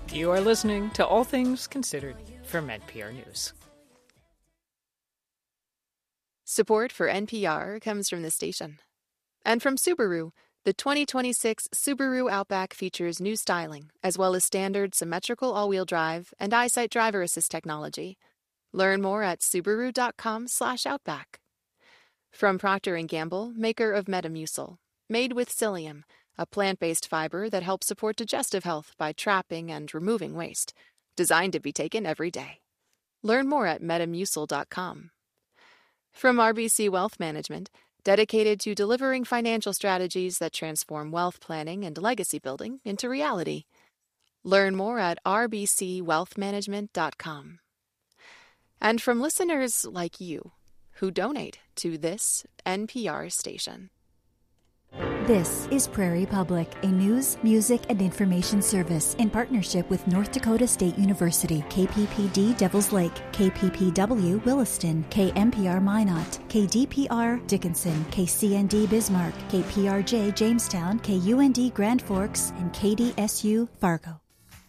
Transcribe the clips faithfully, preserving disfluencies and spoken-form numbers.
You are listening to All Things Considered from N P R News. Support for N P R comes from the station. And from Subaru, the twenty twenty-six Subaru Outback features new styling, as well as standard symmetrical all-wheel drive and EyeSight driver assist technology. Learn more at Subaru.com slash Outback. From Procter and Gamble, maker of Metamucil, made with psyllium, a plant-based fiber that helps support digestive health by trapping and removing waste, designed to be taken every day. Learn more at metamucil dot com. From R B C Wealth Management, dedicated to delivering financial strategies that transform wealth planning and legacy building into reality. Learn more at r b c wealth management dot com. And from listeners like you, who donate to this N P R station. This is Prairie Public, a news, music, and information service in partnership with North Dakota State University, K P P D Devils Lake, K P P W Williston, K M P R Minot, K D P R Dickinson, K C N D Bismarck, K P R J Jamestown, K U N D Grand Forks, and K D S U Fargo.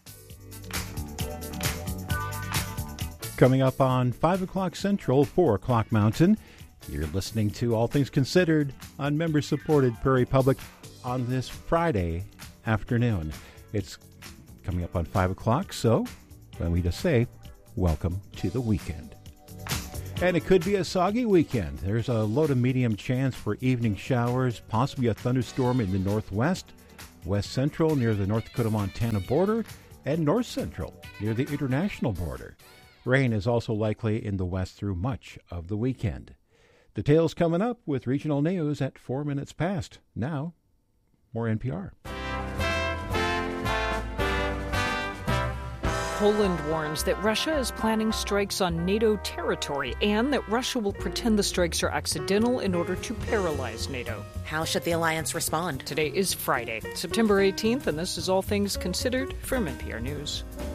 Coming up on five o'clock Central, four o'clock Mountain, you're listening to All Things Considered on member-supported Prairie Public on this Friday afternoon. It's coming up on five o'clock, so let me just say, welcome to the weekend. And it could be a soggy weekend. There's a low to medium chance for evening showers, possibly a thunderstorm in the northwest, west central near the North Dakota-Montana border, and north central near the international border. Rain is also likely in the west through much of the weekend. Details coming up with regional news at four minutes past. Now, more N P R. Poland warns that Russia is planning strikes on NATO territory and that Russia will pretend the strikes are accidental in order to paralyze NATO. How should the alliance respond? Today is Friday, September eighteenth, and this is All Things Considered from N P R News.